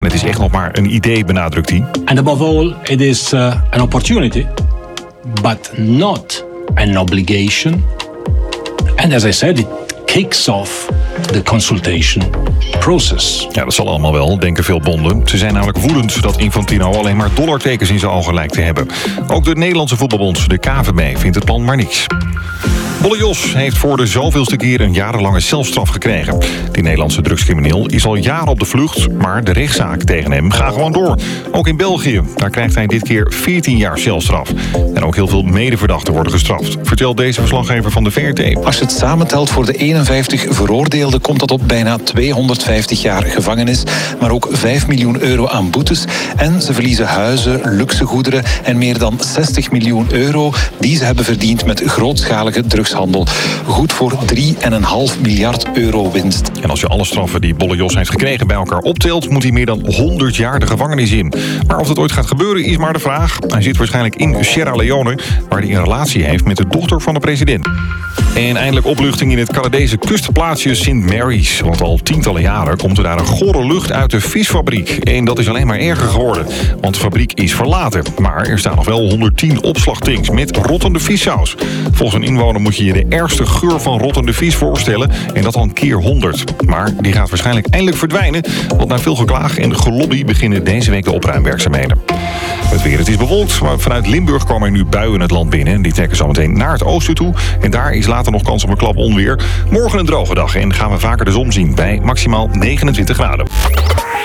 Het is echt nog maar een idee, benadrukt hij. And above all, it is an opportunity, but not an obligation. And as I said, it kicks off the consultation process. Ja, dat zal allemaal wel, denken veel bonden. Ze zijn namelijk woedend dat Infantino alleen maar dollartekens in zijn ogen lijkt te hebben. Ook de Nederlandse voetbalbond, de KVB, vindt het plan maar niks. Bolle Jos heeft voor de zoveelste keer een jarenlange celstraf gekregen. Die Nederlandse drugscrimineel is al jaren op de vlucht, maar de rechtszaak tegen hem gaat gewoon door. Ook in België, daar krijgt hij dit keer 14 jaar celstraf. En ook heel veel medeverdachten worden gestraft, vertelt deze verslaggever van de VRT. Als je het samentelt voor de 51 veroordeelden komt dat op bijna 250 jaar gevangenis, maar ook 5 miljoen euro aan boetes. En ze verliezen huizen, luxe goederen en meer dan 60 miljoen euro die ze hebben verdiend met grootschalige drugshandel. Goed voor 3,5 miljard euro winst. En als je alle straffen die Bolle Jos heeft gekregen bij elkaar optelt, moet hij meer dan 100 jaar de gevangenis in. Maar of dat ooit gaat gebeuren is maar de vraag. Hij zit waarschijnlijk in Sierra Leone, waar hij een relatie heeft met de dochter van de president. En eindelijk opluchting in het Canadese kustplaatsje St. Mary's. Want al tientallen jaren komt er daar een gore lucht uit de visfabriek. En dat is alleen maar erger geworden, want de fabriek is verlaten. Maar er staan nog wel 110 opslagtanks met rottende vissaus. Volgens een inwoner moet je je de ergste geur van rottende vis voorstellen. En dat dan keer 100. Maar die gaat waarschijnlijk eindelijk verdwijnen. Want na veel geklaag en gelobby beginnen deze week de opruimwerkzaamheden. Het weer, het is bewolkt, maar vanuit Limburg komen er nu buien het land binnen. Die trekken zometeen naar het oosten toe. En daar is later nog kans op een klap onweer. Morgen een droge dag en gaan we vaker de zon zien bij maximaal 29 graden.